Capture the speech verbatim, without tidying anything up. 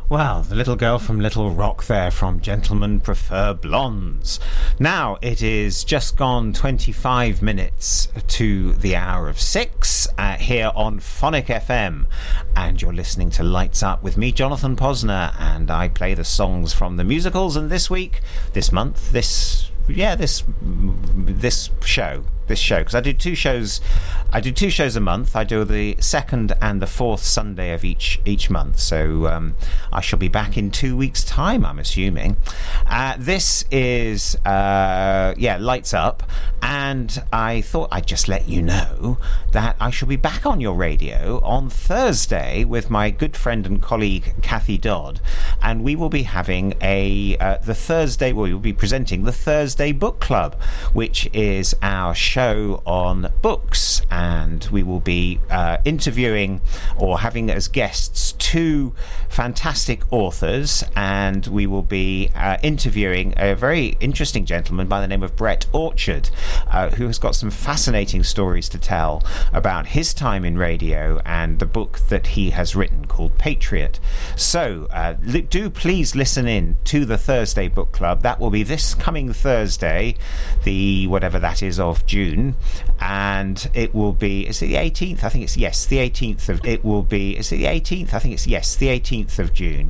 Well, the little girl from Little Rock there from Gentlemen Prefer Blondes. Now, it is just gone twenty-five minutes to the hour of six uh, here on Phonic F M. And you're listening to Lights Up with me, Jonathan Posner, and I play the songs from the musicals. And this week, this month, this, yeah, this, this show... this show because I do two shows I do two shows a month. I do the second and the fourth Sunday of each each month, so um, I shall be back in two weeks time, I'm assuming. Uh, this is uh, yeah Lights Up, and I thought I'd just let you know that I shall be back on your radio on Thursday with my good friend and colleague Kathy Dodd, and we will be having a uh, the Thursday well, we will be presenting the Thursday Book Club, which is our show on books, and we will be uh, interviewing or having as guests two fantastic authors, and we will be uh, interviewing a very interesting gentleman by the name of Brett Orchard, uh, who has got some fascinating stories to tell about his time in radio and the book that he has written called Patriot. So uh, do please listen in to the Thursday Book Club. That will be this coming Thursday, the whatever that is of June. And it will be, is it the eighteenth? I think it's, yes, the eighteenth of, it will be, is it the eighteenth? I think it's, yes, the eighteenth of June.